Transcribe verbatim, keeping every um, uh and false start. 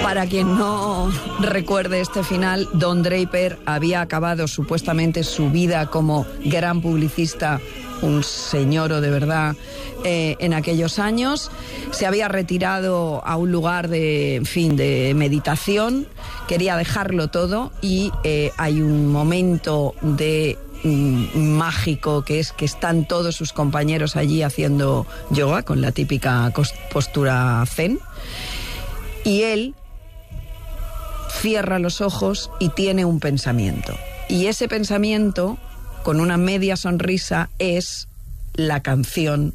Para quien no recuerde este final, Don Draper había acabado supuestamente su vida como gran publicista, un señoro de verdad, eh, en aquellos años. Se había retirado a un lugar de, en fin, de meditación, quería dejarlo todo y eh, hay un momento de mm, mágico que es que están todos sus compañeros allí haciendo yoga con la típica postura zen y él cierra los ojos y tiene un pensamiento. Y ese pensamiento, con una media sonrisa, es la canción